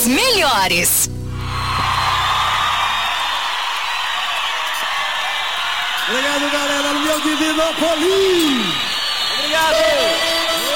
das melhores. Obrigado, galera, no meu Divinópolis. Obrigado.